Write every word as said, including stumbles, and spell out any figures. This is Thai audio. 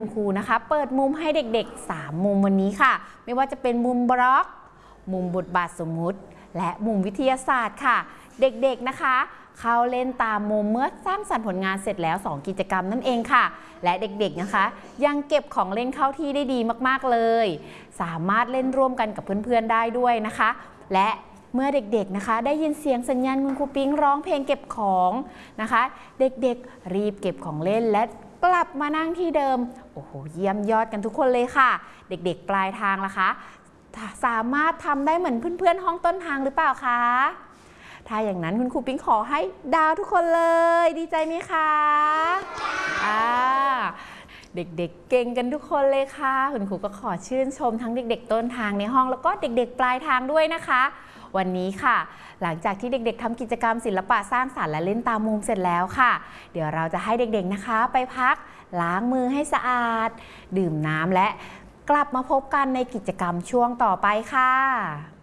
คุณครูนะคะเปิดมุมให้เด็กๆสามมุมวันนี้ค่ะไม่ว่าจะเป็นมุมบล็อกมุมบทบาทสมมุติและมุมวิทยาศาสตร์ค่ะเด็กๆนะคะเข้าเล่นตามมุมเมื่อสร้างสรรค์ผลงานเสร็จแล้วสองกิจกรรมนั่นเองค่ะและเด็กๆนะคะยังเก็บของเล่นเข้าที่ได้ดีมากๆเลยสามารถเล่นร่วมกันกับเพื่อนๆได้ด้วยนะคะและเมื่อเด็กๆนะคะได้ยินเสียงสัญญาณคุณครูปิ๊งร้องเพลงเก็บของนะคะเด็กๆรีบเก็บของเล่นและกลับมานั่งที่เดิมโอ้โหเยี่ยมยอดกันทุกคนเลยค่ะเด็กๆปลายทางล่ะคะสามารถทำได้เหมือนเพื่อนๆห้องต้นทางหรือเปล่าคะถ้าอย่างนั้นคุณครูปิ๊งขอให้ดาวทุกคนเลยดีใจไหมคะอ่าเด็กๆเก่งกันทุกคนเลยค่ะคุณครูก็ขอชื่นชมทั้งเด็กๆต้นทางในห้องแล้วก็เด็กๆปลายทางด้วยนะคะวันนี้ค่ะหลังจากที่เด็กๆทำกิจกรรมศิลปะสร้างสรรค์และเล่นตามมุมเสร็จแล้วค่ะเดี๋ยวเราจะให้เด็กๆนะคะไปพักล้างมือให้สะอาดดื่มน้ำและกลับมาพบกันในกิจกรรมช่วงต่อไปค่ะ